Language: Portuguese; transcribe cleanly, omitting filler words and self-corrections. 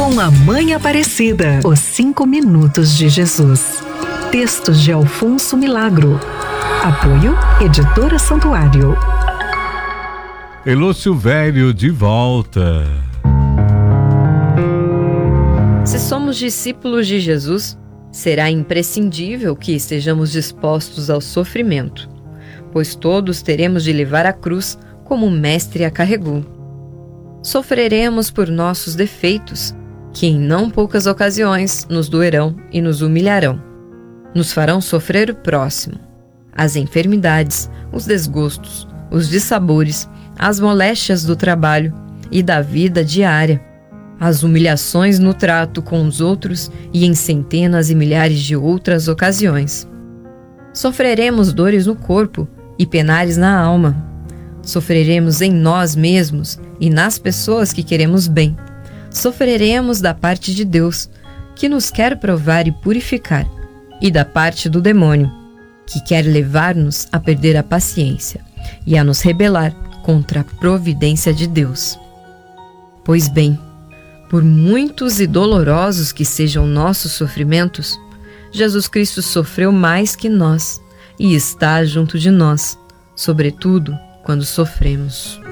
Com a Mãe Aparecida, os 5 minutos de Jesus. Textos de Alfonso Milagro. Apoio Editora Santuário. Elô Silvério de volta. Se somos discípulos de Jesus, será imprescindível que estejamos dispostos ao sofrimento, pois todos teremos de levar a cruz como o Mestre a carregou. Sofreremos por nossos defeitos, que em não poucas ocasiões nos doerão e nos humilharão. Nos farão sofrer o próximo, as enfermidades, os desgostos, os dissabores, as moléstias do trabalho e da vida diária, as humilhações no trato com os outros e em centenas e milhares de outras ocasiões. Sofreremos dores no corpo e penares na alma. Sofreremos em nós mesmos e nas pessoas que queremos bem. Sofreremos da parte de Deus, que nos quer provar e purificar, e da parte do demônio, que quer levar-nos a perder a paciência e a nos rebelar contra a providência de Deus. Pois bem, por muitos e dolorosos que sejam nossos sofrimentos, Jesus Cristo sofreu mais que nós e está junto de nós, sobretudo quando sofremos.